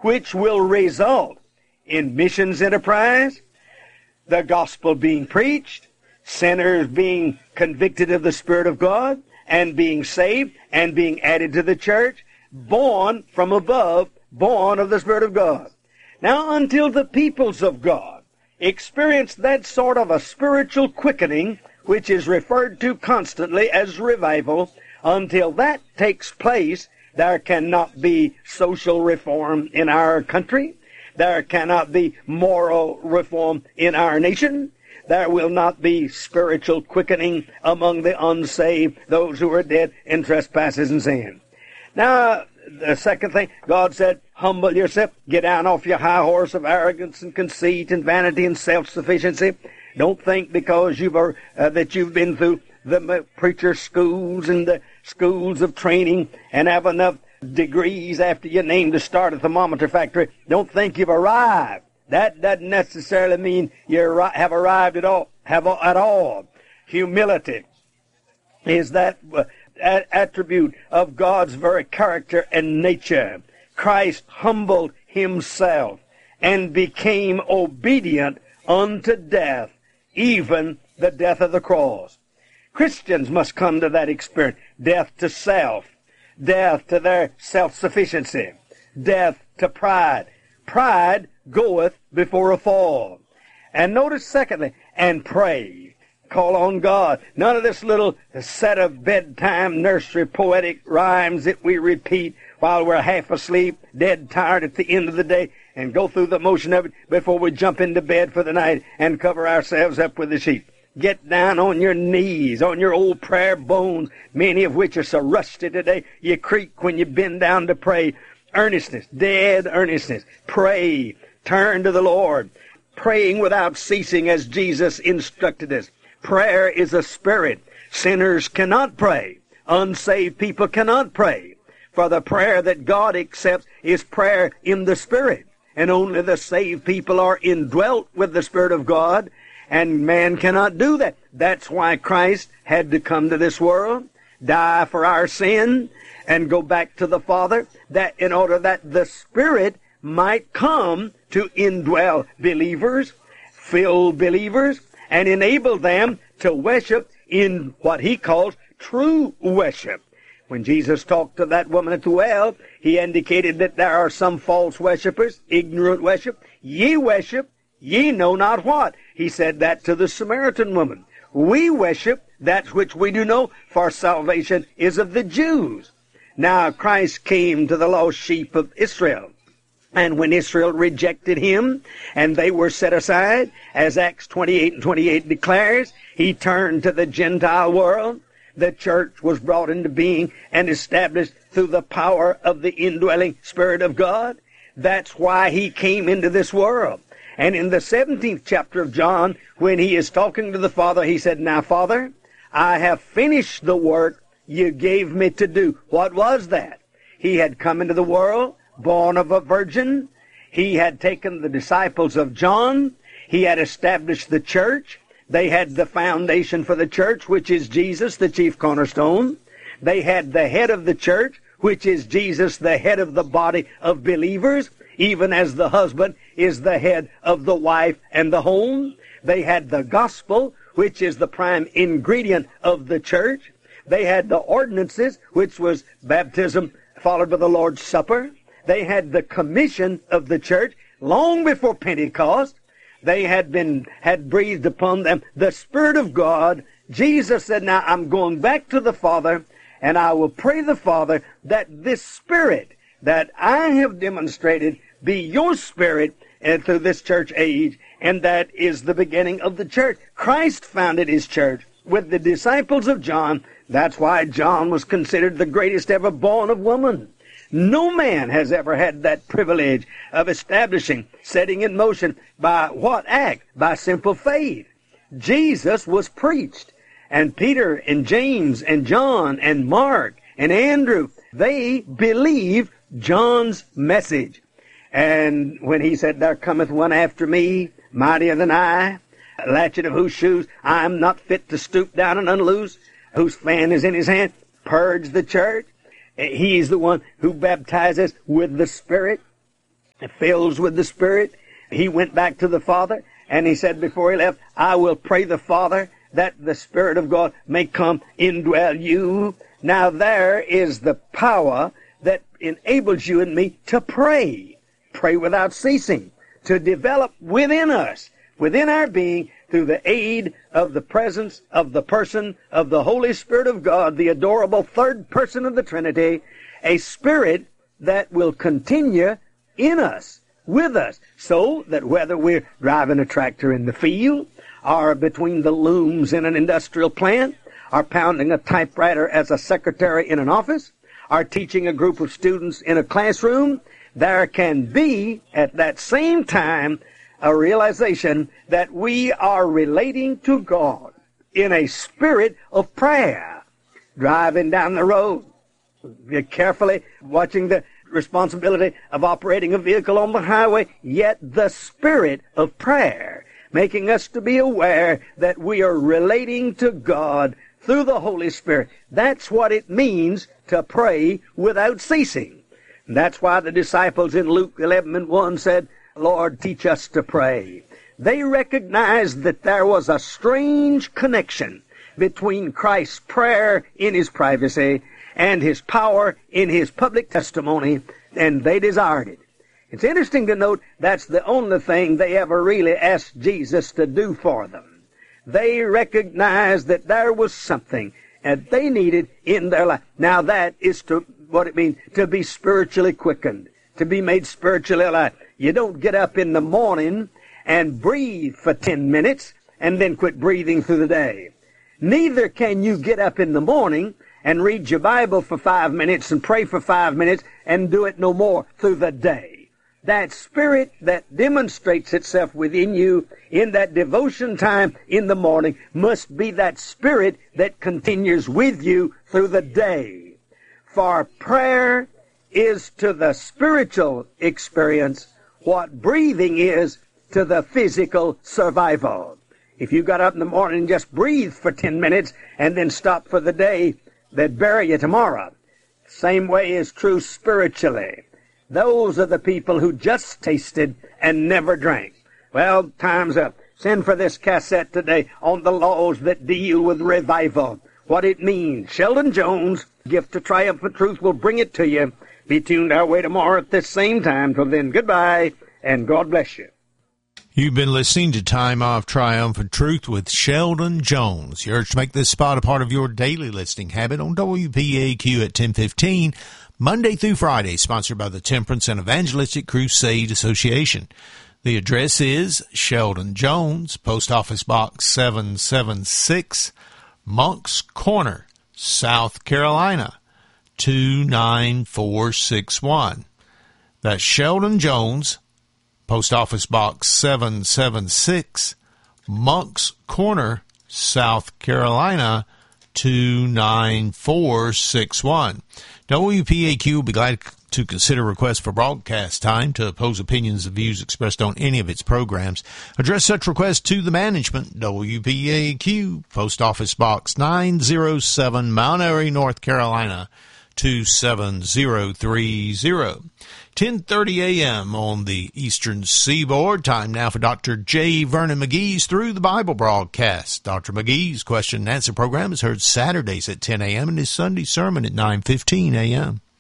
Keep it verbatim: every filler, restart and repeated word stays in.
which will result in missions enterprise, the gospel being preached, sinners being convicted of the Spirit of God, and being saved, and being added to the church, born from above, born of the Spirit of God. Now, until the peoples of God experience that sort of a spiritual quickening, which is referred to constantly as revival, until that takes place, there cannot be social reform in our country. There cannot be moral reform in our nation. There will not be spiritual quickening among the unsaved, those who are dead in trespasses and sin. Now, the second thing, God said, humble yourself, get down off your high horse of arrogance and conceit and vanity and self-sufficiency. Don't think because you've uh, that you've been through the preacher schools and the schools of training and have enough degrees after your name to start a thermometer factory. Don't think you've arrived. That doesn't necessarily mean you have arrived at all. Have at all. Humility is that uh, attribute of God's very character and nature. Christ humbled himself and became obedient unto death, even the death of the cross. Christians must come to that experience. Death to self, death to their self-sufficiency, death to pride. Pride goeth before a fall. And notice, secondly, and pray. Call on God. None of this little set of bedtime nursery poetic rhymes that we repeat while we're half asleep, dead tired at the end of the day, and go through the motion of it before we jump into bed for the night and cover ourselves up with the sheet. Get down on your knees, on your old prayer bones, many of which are so rusty today, you creak when you bend down to pray. Earnestness, dead earnestness. Pray. Turn to the Lord. Praying without ceasing as Jesus instructed us. Prayer is a spirit. Sinners cannot pray. Unsaved people cannot pray. For the prayer that God accepts is prayer in the Spirit. And only the saved people are indwelt with the Spirit of God. And man cannot do that. That's why Christ had to come to this world, die for our sin, and go back to the Father, that in order that the Spirit might come to indwell believers, fill believers, and enable them to worship in what he calls true worship. When Jesus talked to that woman at the well, he indicated that there are some false worshipers, ignorant worship. Ye worship, ye know not what. He said that to the Samaritan woman. We worship that which we do know, for salvation is of the Jews. Now Christ came to the lost sheep of Israel. And when Israel rejected him, and they were set aside, as Acts twenty-eight and twenty-eight declares, he turned to the Gentile world. The church was brought into being and established through the power of the indwelling Spirit of God. That's why he came into this world. And in the seventeenth chapter of John, when he is talking to the Father, he said, Now, Father, I have finished the work you gave me to do. What was that? He had come into the world, born of a virgin. He had taken the disciples of John. He had established the church. They had the foundation for the church, which is Jesus, the chief cornerstone. They had the head of the church, which is Jesus, the head of the body of believers, even as the husband is the head of the wife and the home. They had the gospel, which is the prime ingredient of the church. They had the ordinances, which was baptism followed by the Lord's Supper. They had the commission of the church long before Pentecost. They had been, had breathed upon them the Spirit of God. Jesus said, now I'm going back to the Father, and I will pray the Father that this Spirit that I have demonstrated be your Spirit and through this church age, and that is the beginning of the church. Christ founded his church with the disciples of John. That's why John was considered the greatest ever born of woman. No man has ever had that privilege of establishing, setting in motion, by what act? By simple faith. Jesus was preached, and Peter and James and John and Mark and Andrew, they believed John's message. And when he said, there cometh one after me, mightier than I, latchet of whose shoes I am not fit to stoop down and unloose, whose fan is in his hand, purge the church. He is the one who baptizes with the Spirit. fills with the Spirit. He went back to the Father, and he said before he left, I will pray the Father that the Spirit of God may come indwell you. Now there is the power that enables you and me to pray. Pray without ceasing. To develop within us, within our being, through the aid of the presence of the person of the Holy Spirit of God, the adorable third person of the Trinity, a Spirit that will continue in us, with us, so that whether we're driving a tractor in the field, or between the looms in an industrial plant, or pounding a typewriter as a secretary in an office, or teaching a group of students in a classroom, there can be, at that same time, a realization that we are relating to God in a spirit of prayer. Driving down the road, carefully watching the responsibility of operating a vehicle on the highway, yet the spirit of prayer, making us to be aware that we are relating to God through the Holy Spirit. That's what it means to pray without ceasing. And that's why the disciples in Luke eleven and one said, Lord, teach us to pray. They recognized that there was a strange connection between Christ's prayer in his privacy and his power in his public testimony, and they desired it. It's interesting to note that's the only thing they ever really asked Jesus to do for them. They recognized that there was something that they needed in their life. Now that is to what it means to be spiritually quickened, to be made spiritually alive. You don't get up in the morning and breathe for ten minutes and then quit breathing through the day. Neither can you get up in the morning and read your Bible for five minutes and pray for five minutes and do it no more through the day. That spirit that demonstrates itself within you in that devotion time in the morning must be that spirit that continues with you through the day. For prayer is to the spiritual experience what breathing is to the physical survival. If you got up in the morning and just breathed for ten minutes and then stopped for the day, they'd bury you tomorrow. Same way is true spiritually. Those are the people who just tasted and never drank. Well, time's up. Send for this cassette today on the laws that deal with revival. What it means. Sheldon Jones, Gift to Triumphant Truth, will bring it to you. Be tuned our way tomorrow at this same time. Till then, goodbye, and God bless you. You've been listening to Time of Triumphant Truth with Sheldon Jones. You're urged to make this spot a part of your daily listening habit on W P A Q at ten fifteen, Monday through Friday, sponsored by the Temperance and Evangelistic Crusade Association. The address is Sheldon Jones, Post Office Box seven seven six, Moncks Corner, South Carolina, two nine four six one. That's Sheldon Jones, Post Office Box seven seven six, Moncks Corner, South Carolina, two nine four six one. W P A Q will be glad to consider requests for broadcast time to oppose opinions and views expressed on any of its programs. Address such requests to the management, W P A Q, Post Office Box nine oh seven, Mount Airy, North Carolina, two seven zero three zero. ten thirty a.m. on the Eastern Seaboard. Time now for Doctor J. Vernon McGee's Through the Bible broadcast. Doctor McGee's question and answer program is heard Saturdays at ten a.m. and his Sunday sermon at nine fifteen a.m.